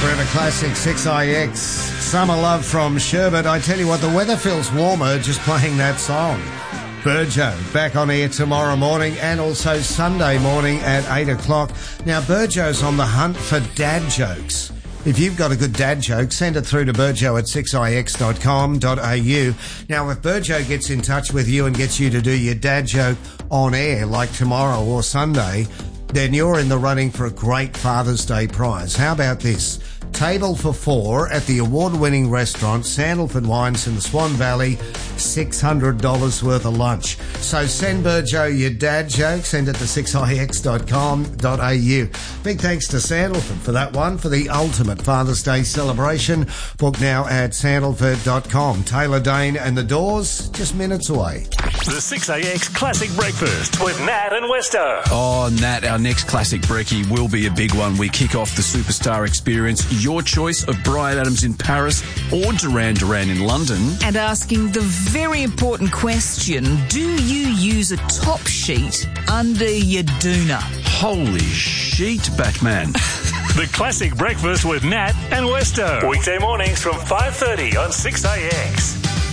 at a classic 6IX. Summer Love from Sherbet. I tell you what, the weather feels warmer just playing that song. Burjo, back on air tomorrow morning and also Sunday morning at 8 o'clock. Now, Burjo's on the hunt for dad jokes. If you've got a good dad joke, send it through to burjo at 6ix.com.au. Now, if Burjo gets in touch with you and gets you to do your dad joke on air, like tomorrow or Sunday, then you're in the running for a great Father's Day prize. How about this? Table for 4 at the award-winning restaurant Sandalford Wines in the Swan Valley, $600 worth of lunch. So send Burjo your dad joke, send it to 6ix.com.au. Big thanks to Sandalford for that one, for the ultimate Father's Day celebration. Book now at sandalford.com. Taylor Dane and the Doors, just minutes away. The 6AX Classic Breakfast with Nat and Westo. Oh, Nat, our next Classic Brekkie will be a big one. We kick off the Superstar Experience. Your choice of Bryan Adams in Paris or Duran Duran in London. And asking the very important question, do you use a top sheet under your doona? Holy sheet, Batman. The Classic Breakfast with Nat and Westo. Weekday mornings from 5:30 on 6AX.